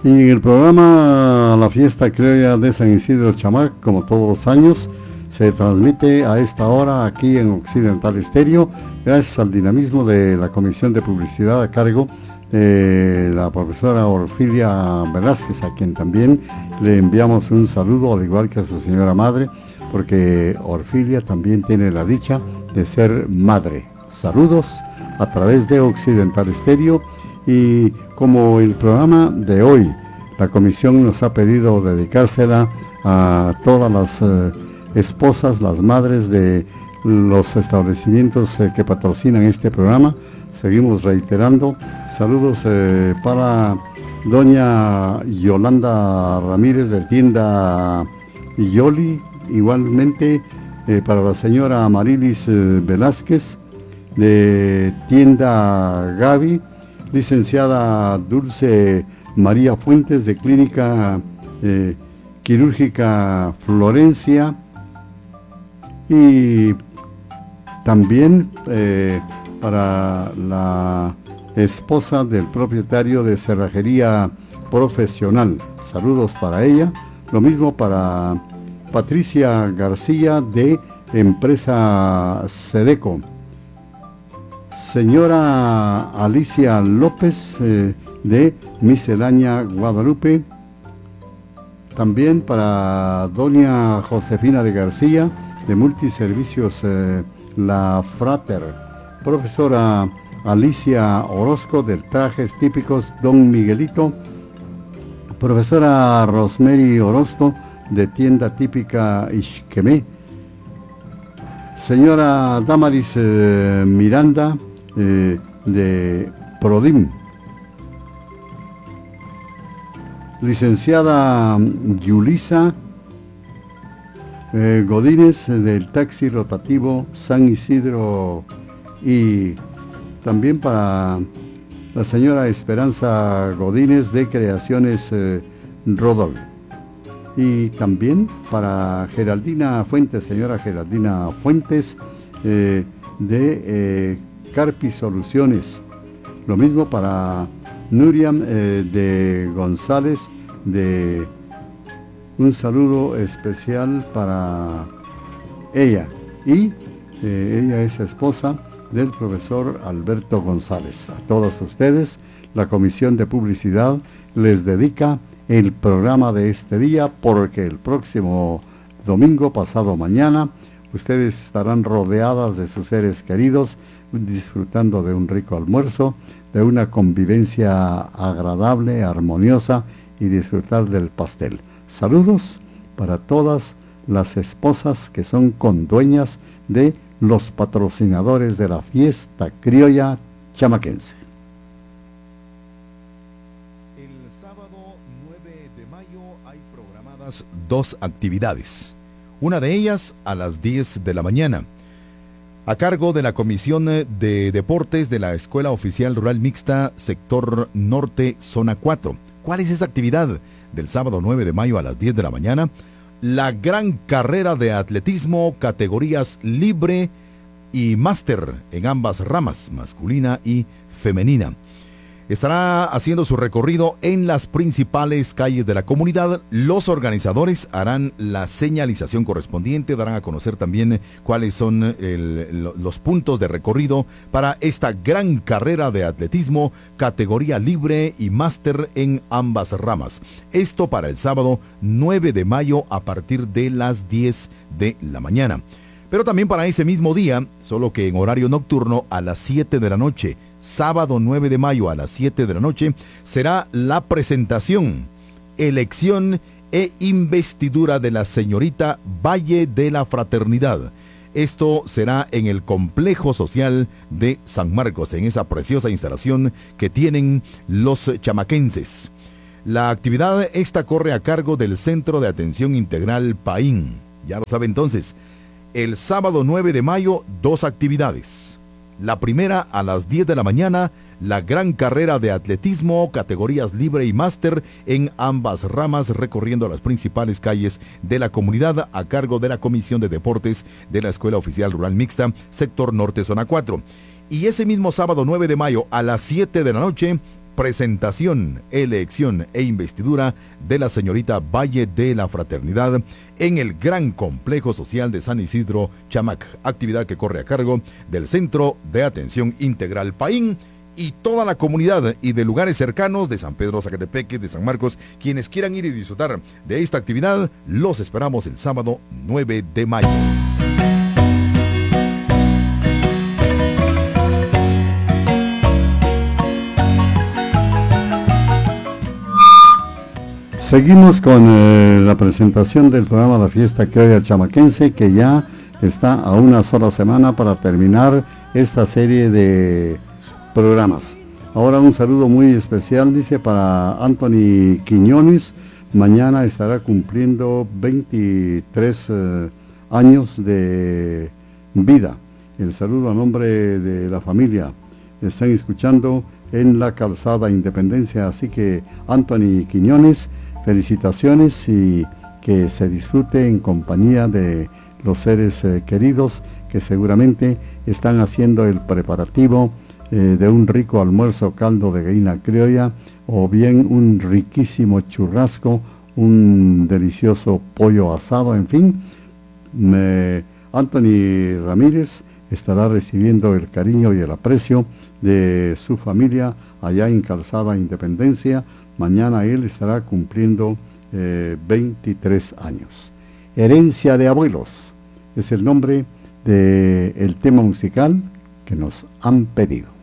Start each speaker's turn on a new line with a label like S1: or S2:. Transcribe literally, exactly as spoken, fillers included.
S1: Y en el programa La Fiesta Criolla de San Isidro Chamac, como todos los años, se transmite a esta hora aquí en Occidental Estéreo, gracias al dinamismo de la Comisión de Publicidad a cargo de la profesora Orfilia Velázquez, a quien también le enviamos un saludo, al igual que a su señora madre, porque Orfilia también tiene la dicha de ser madre. Saludos a través de Occidental Estéreo. Y como el programa de hoy, la comisión nos ha pedido dedicársela a todas las eh, esposas, las madres de los establecimientos eh, que patrocinan este programa, seguimos reiterando saludos eh, para doña Yolanda Ramírez de tienda Yoli, igualmente eh, para la señora Amarilis eh, Velázquez de tienda Gaby, licenciada Dulce María Fuentes de Clínica eh, Quirúrgica Florencia, y también eh, para la esposa del propietario de Cerrajería Profesional. Saludos para ella. Lo mismo para Patricia García de Empresa Sedeco. Señora Alicia López eh, de Miscelánea Guadalupe. También para doña Josefina de García de Multiservicios eh, La Frater. Profesora Alicia Orozco de Trajes Típicos Don Miguelito. Profesora Rosemary Orozco de Tienda Típica Ixquemé. Señora Damaris eh, Miranda Eh, de Prodim. Licenciada Yulisa eh, Godínez del Taxi Rotativo San Isidro, y también para la señora Esperanza Godínez de Creaciones eh, Rodol, y también para Geraldina Fuentes, señora Geraldina Fuentes eh, de eh, Carpi Soluciones. Lo mismo para Nuriam eh, de González, de un saludo especial para ella, y eh, ella es esposa del profesor Alberto González. A todos ustedes, la Comisión de Publicidad les dedica el programa de este día, porque el próximo domingo, pasado mañana, ustedes estarán rodeadas de sus seres queridos, disfrutando de un rico almuerzo, de una convivencia agradable, armoniosa, y disfrutar del pastel. Saludos para todas las esposas que son condueñas de los patrocinadores de la Fiesta Criolla Chamaquense.
S2: El sábado nueve de mayo hay programadas dos actividades. Una de ellas a las diez de la mañana, a cargo de la Comisión de Deportes de la Escuela Oficial Rural Mixta, Sector Norte, Zona cuatro. ¿Cuál es esa actividad del sábado nueve de mayo a las diez de la mañana? La gran carrera de atletismo, categorías libre y máster en ambas ramas, masculina y femenina. Estará haciendo su recorrido en las principales calles de la comunidad. Los organizadores harán la señalización correspondiente, darán a conocer también cuáles son el, los puntos de recorrido para esta gran carrera de atletismo, categoría libre y máster en ambas ramas. Esto para el sábado nueve de mayo a partir de las diez de la mañana. Pero también para ese mismo día, solo que en horario nocturno, a las siete de la noche, sábado nueve de mayo a las siete de la noche, será la presentación, elección e investidura de la señorita Valle de la Fraternidad. Esto será en el Complejo Social de San Marcos, en esa preciosa instalación que tienen los chamaquenses. La actividad esta corre a cargo del Centro de Atención Integral Paín. Ya lo sabe entonces, el sábado nueve de mayo, dos actividades. La primera a las diez de la mañana, la gran carrera de atletismo, categorías libre y máster en ambas ramas, recorriendo las principales calles de la comunidad a cargo de la Comisión de Deportes de la Escuela Oficial Rural Mixta, Sector Norte, Zona cuatro. Y ese mismo sábado nueve de mayo a las siete de la noche, la señorita Valle de la Fraternidad, esto será en el Complejo Social de San Marcos, en esa preciosa instalación que tienen los chamaquenses. La actividad esta corre a cargo del Centro de Atención Integral Paín. Ya lo sabe entonces, el sábado nueve de mayo, dos actividades. La primera a las diez de la mañana, la gran carrera de atletismo, categorías libre y máster en ambas ramas, recorriendo las principales calles de la comunidad a cargo de la Comisión de Deportes de la Escuela Oficial Rural Mixta, Sector Norte, Zona cuatro. Y ese mismo sábado nueve de mayo a las siete de la noche, presentación, elección e investidura de la señorita Valle de la Fraternidad en el Gran Complejo Social de San Isidro Chamac, actividad que corre a cargo del Centro de Atención Integral Paín y toda la comunidad y de lugares cercanos de San Pedro Zacatepeque, de San Marcos. Quienes quieran ir y disfrutar de esta actividad, los esperamos el sábado nueve de mayo.
S1: Seguimos con eh, la presentación del programa La Fiesta Criolla Chamaquense, que ya está a una sola semana para terminar esta serie de programas. Ahora un saludo muy especial, dice, para Anthony Quiñones. Mañana estará cumpliendo veintitrés eh, años de vida. El saludo a nombre de la familia. Están escuchando en la Calzada Independencia, así que Anthony Quiñones, felicitaciones y que se disfrute en compañía de los seres eh, queridos que seguramente están haciendo el preparativo eh, de un rico almuerzo, caldo de gallina criolla, o bien un riquísimo churrasco, un delicioso pollo asado, en fin. Me, Anthony Ramírez estará recibiendo el cariño y el aprecio de su familia allá en Calzada Independencia. Mañana él estará cumpliendo eh, veintitrés años. Herencia de abuelos es el nombre del tema musical que nos han pedido.